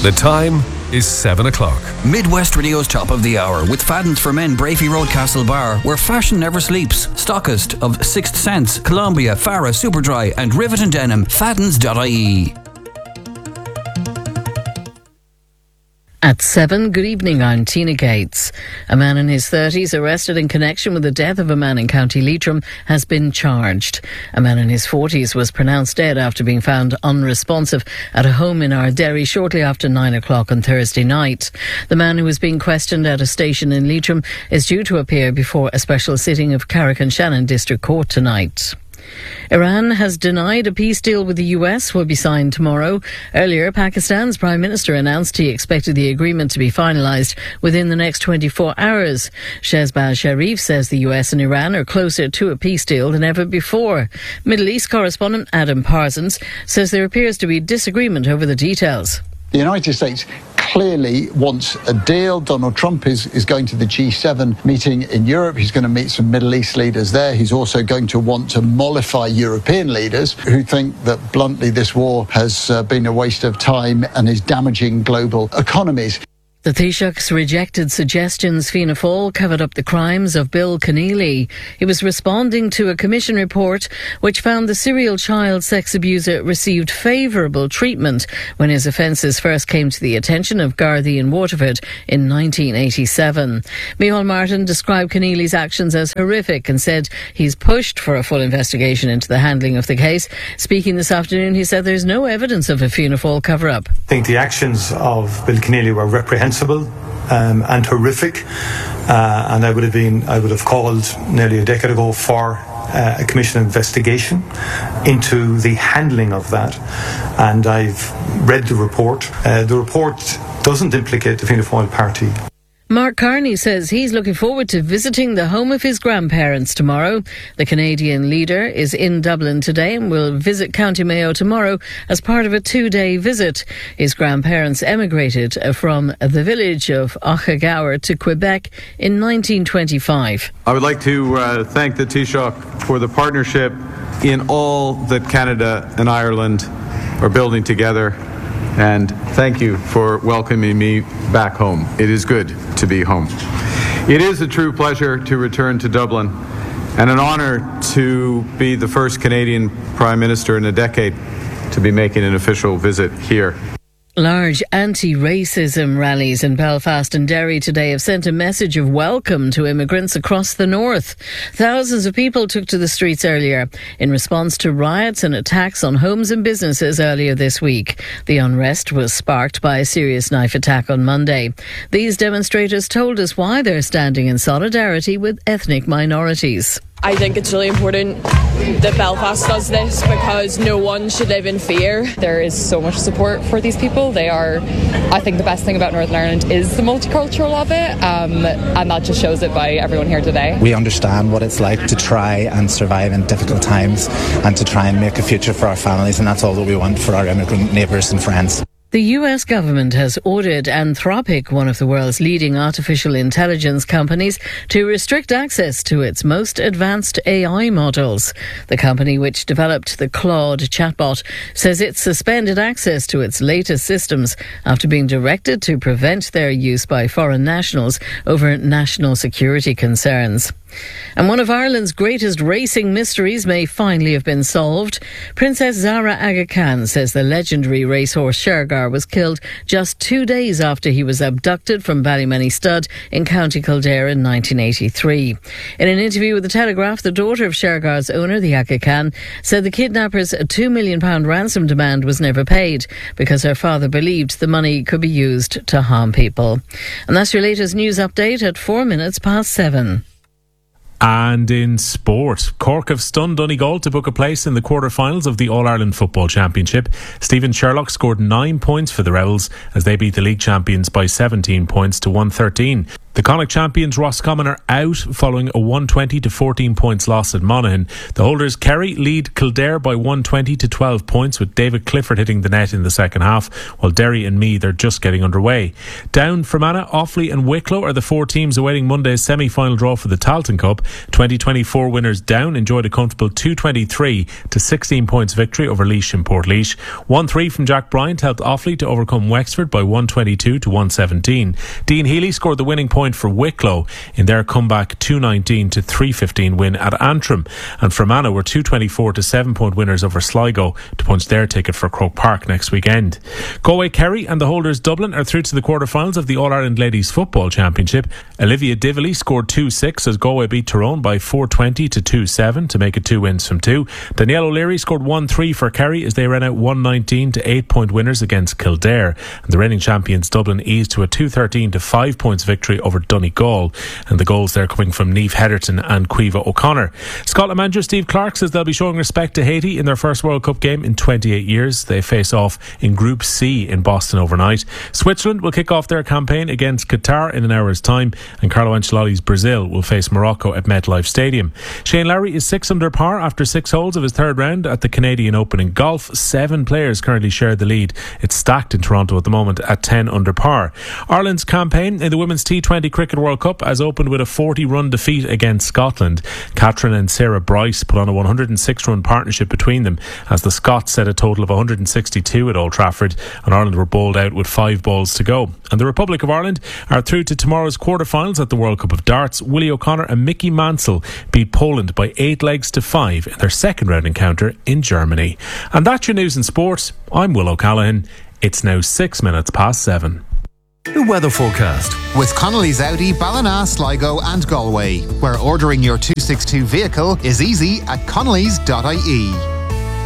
The time is 7 o'clock. Midwest Radio's top of the hour with Fadden's for Men, Brafey Road, Castlebar, where fashion never sleeps. Stockist of Sixth Sense, Columbia, Farah, Superdry and Rivet and Denim. Faddens.ie. At 7, good evening, I'm Tina Gates. A man in his 30s arrested in connection with the death of a man in County Leitrim has been charged. A man in his 40s was pronounced dead after being found unresponsive at a home in Ardderry shortly after 9 o'clock on Thursday night. The man who was being questioned at a station in Leitrim is due to appear before a special sitting of Carrick-on-Shannon District Court tonight. Iran has denied a peace deal with the US will be signed tomorrow. Earlier, Pakistan's Prime Minister announced he expected the agreement to be finalised within the next 24 hours. Shehbaz Sharif says the US and Iran are closer to a peace deal than ever before. Middle East correspondent Adam Parsons says there appears to be disagreement over the details. The United States clearly wants a deal. Donald Trump is going to the G7 meeting in Europe. He's going to meet some Middle East leaders there. He's also going to want to mollify European leaders who think that, bluntly, this war has been a waste of time and is damaging global economies. The Taoiseach's rejected suggestions Fianna Fáil covered up the crimes of Bill Keneally. He was responding to a commission report which found the serial child sex abuser received favourable treatment when his offences first came to the attention of Gardaí in Waterford in 1987. Micheál Martin described Keneally's actions as horrific and said he's pushed for a full investigation into the handling of the case. Speaking this afternoon, he said there's no evidence of a Fianna Fáil cover-up. I think the actions of Bill Keneally were reprehensible and horrific, and I would have called nearly a decade ago for a commission investigation into the handling of that, and I've read the report. The report doesn't implicate the Fianna Fáil party. Mark Carney says he's looking forward to visiting the home of his grandparents tomorrow. The Canadian leader is in Dublin today and will visit County Mayo tomorrow as part of a 2-day visit. His grandparents emigrated from the village of Ochagaour to Quebec in 1925. I would like to thank the Taoiseach for the partnership in all that Canada and Ireland are building together. And thank you for welcoming me back home. It is good to be home. It is a true pleasure to return to Dublin and an honour to be the first Canadian Prime Minister in a decade to be making an official visit here. Large anti-racism rallies in Belfast and Derry today have sent a message of welcome to immigrants across the north. Thousands of people took to the streets earlier in response to riots and attacks on homes and businesses earlier this week. The unrest was sparked by a serious knife attack on Monday. These demonstrators told us why they're standing in solidarity with ethnic minorities. I think it's really important that Belfast does this because no one should live in fear. There is so much support for these people. They are, I think the best thing about Northern Ireland is the multicultural of it, and that just shows it by everyone here today. We understand what it's like to try and survive in difficult times and to try and make a future for our families, and that's all that we want for our immigrant neighbours and friends. The US government has ordered Anthropic, one of the world's leading artificial intelligence companies, to restrict access to its most advanced AI models. The company, which developed the Claude chatbot, says it suspended access to its latest systems after being directed to prevent their use by foreign nationals over national security concerns. And one of Ireland's greatest racing mysteries may finally have been solved. Princess Zara Aga Khan says the legendary racehorse Shergar was killed just 2 days after he was abducted from Ballymoney Stud in County Kildare in 1983. In an interview with The Telegraph, the daughter of Shergar's owner, the Aga Khan, said the kidnappers' £2 million ransom demand was never paid because her father believed the money could be used to harm people. And that's your latest news update at 7:04. And in sport, Cork have stunned Donegal to book a place in the quarter-finals of the All-Ireland Football Championship. Stephen Sherlock scored 9 points for the Rebels as they beat the league champions by 17 points to 113. The Connacht champions Roscommon are out following a 120 to 14 points loss at Monaghan. The holders Kerry lead Kildare by 120 to 12 points, with David Clifford hitting the net in the second half, while Derry and Meath are just getting underway. Down, Fermanagh, Offaly and Wicklow are the four teams awaiting Monday's semi-final draw for the Tailteann Cup. 2024 winners Down enjoyed a comfortable 223 to 16 points victory over Laois in Portlaoise. 1-3 from Jack Bryant helped Offaly to overcome Wexford by 122 to 117. Dean Healy scored the winning point for Wicklow in their comeback 219 to 315 win at Antrim, and Fermanagh were 224 to 7-point winners over Sligo to punch their ticket for Croke Park next weekend. Galway Kerry and the holders Dublin are through to the quarter-finals of the All-Ireland Ladies Football Championship. Olivia Dively scored 2-6 as Galway beat Tyrone by 420 to 2-7 to make it 2 wins from 2. Danielle O'Leary scored 1-3 for Kerry as they ran out 119 to 8-point winners against Kildare, and the reigning champions Dublin eased to a 213 to 5 points victory over Donegal, and the goals there coming from Niamh Heatherton and Caoimhe O'Connor. Scotland manager Steve Clarke says they'll be showing respect to Haiti in their first World Cup game in 28 years. They face off in Group C in Boston overnight. Switzerland will kick off their campaign against Qatar in an hour's time, and Carlo Ancelotti's Brazil will face Morocco at MetLife Stadium. Shane Lowry is 6 under par after 6 holes of his third round at the Canadian Open in golf. 7 players currently share the lead. It's stacked in Toronto at the moment at 10 under par. Ireland's campaign in the Women's T20 Cricket World Cup has opened with a 40-run defeat against Scotland. Catherine and Sarah Bryce put on a 106-run partnership between them as the Scots set a total of 162 at Old Trafford, and Ireland were bowled out with 5 balls to go. And the Republic of Ireland are through to tomorrow's quarter-finals at the World Cup of Darts. Willie O'Connor and Mickey Mansell beat Poland by 8 legs to 5 in their second round encounter in Germany. And that's your news and sport. I'm Will O'Callaghan. It's now 6 minutes past 7. The weather forecast with Connolly's Audi, Ballina, Sligo and Galway, where ordering your 262 vehicle is easy at connellys.ie.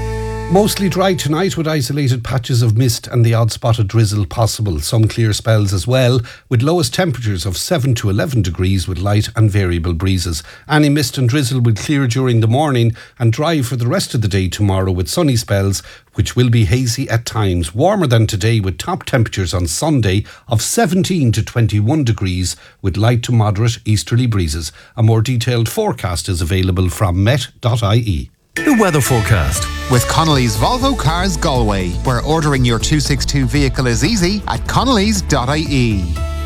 Mostly dry tonight with isolated patches of mist and the odd spot of drizzle possible. Some clear spells as well, with lowest temperatures of 7 to 11 degrees with light and variable breezes. Any mist and drizzle will clear during the morning and dry for the rest of the day tomorrow with sunny spells, which will be hazy at times. Warmer than today with top temperatures on Sunday of 17 to 21 degrees with light to moderate easterly breezes. A more detailed forecast is available from met.ie. The weather forecast with Connolly's Volvo Cars Galway, where ordering your 262 vehicle is easy at connellys.ie.